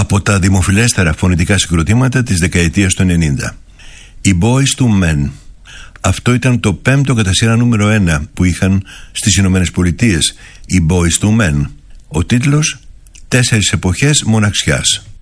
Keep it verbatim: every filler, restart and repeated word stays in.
από τα δημοφιλέστερα φωνητικά συγκροτήματα της δεκαετίας του ενενήντα. Οι Boyz two Men. Αυτό ήταν το πέμπτο κατά σειρά νούμερο ένα που είχαν στις Ηνωμένες Πολιτείες οι Boyz two Men. Ο τίτλος «Τέσσερις εποχές μοναξιάς».